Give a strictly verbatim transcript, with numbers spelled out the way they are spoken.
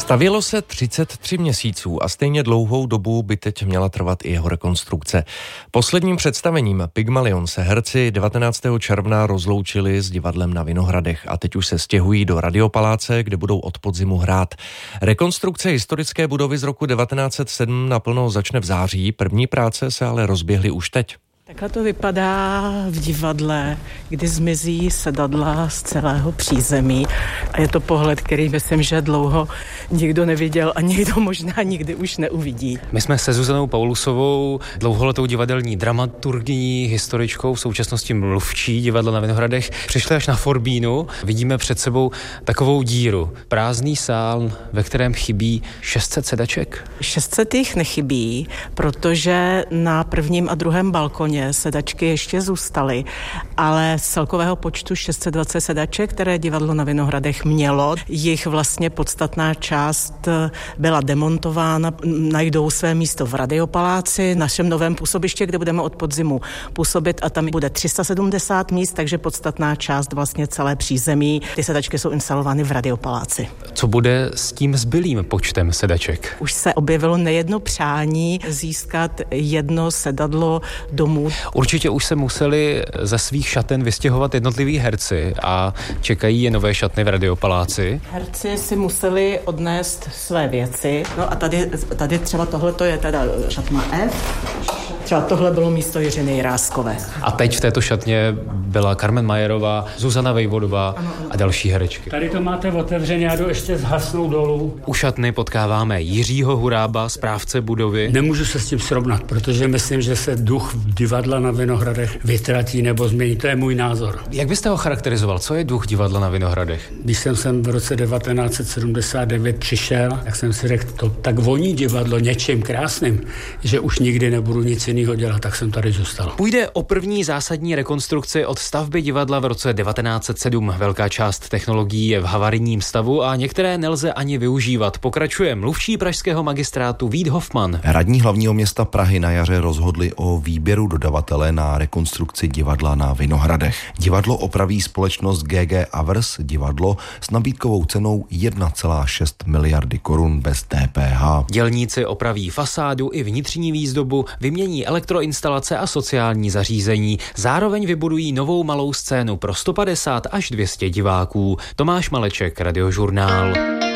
Stavělo se třicet tři měsíců a stejně dlouhou dobu by teď měla trvat i jeho rekonstrukce. Posledním představením Pygmalion se herci devatenáctého června rozloučili s divadlem na Vinohradech a teď už se stěhují do Radiopaláce, kde budou od podzimu hrát. Rekonstrukce historické budovy z roku devatenáct set sedm naplno začne v září, první práce se ale rozběhly už teď. Takhle to vypadá v divadle, kdy zmizí sedadla z celého přízemí a je to pohled, který myslím, že dlouho nikdo neviděl a někdo možná nikdy už neuvidí. My jsme se Zuzanou Paulusovou, dlouholetou divadelní dramaturgyní, historičkou, v současnosti mluvčí divadla na Vinohradech, přišli až na Forbínu. Vidíme před sebou takovou díru. Prázdný sál, ve kterém chybí šest set sedaček. šest set jich nechybí, protože na prvním a druhém balkoně sedačky ještě zůstaly, ale z celkového počtu šest set dvacet sedaček, které divadlo na Vinohradech mělo, jich vlastně podstatná část byla demontována, najdou své místo v Radiopaláci, našem novém působiště, kde budeme od podzimu působit a tam bude tři sta sedmdesát míst, takže podstatná část vlastně celé přízemí. Ty sedačky jsou instalovány v Radiopaláci. Co bude s tím zbylým počtem sedaček? Už se objevilo nejedno přání získat jedno sedadlo domů. Určitě už se museli ze svých šaten vystěhovat jednotliví herci a čekají je nové šatny v Radiopaláci. Herci si museli odnést své věci. No a tady, tady třeba tohle je teda šatna F. Třeba tohle bylo místo Jiřiny Jiráskové. A teď v této šatně byla Carmen Majerová, Zuzana Vejvodová ano, ano. a další herečky. Tady to máte otevřeně, já jdu ještě zhasnout dolů. U šatny potkáváme Jiřího Hurába, správce budovy. Nemůžu se s tím srovnat, protože myslím, že se duch divadla na Vinohradech vytratí nebo změní. To je můj názor. Jak byste ho charakterizoval? Co je duch divadla na Vinohradech? Když jsem sem v roce devatenáct set sedmdesát devět přišel, tak jsem si řekl, to tak voní divadlo něčím krásným, že už nikdy nebudu nic jiného dělat, tak jsem tady zůstal. Půjde o první zásadní rekonstrukci od stavby divadla v roce devatenáct set sedm. Velká část technologií je v havarijním stavu a některé nelze ani využívat. Pokračuje mluvčí pražského magistrátu Vít Hofman. Radní hlavního města Prahy na jaře rozhodli o výběru dodavatele na rekonstrukci divadla na Vinohradech. Divadlo opraví společnost G G Avers divadlo s nabídkovou cenou jedna celá šest miliardy korun bez D P H. Dělníci opraví fasádu i vnitřní výzdobu, vymění elektroinstalace a sociální zařízení. Zároveň vybudují novou malou scénu pro sto padesát až dvě stě diváků. Tomáš Maleček, Radiožurnál.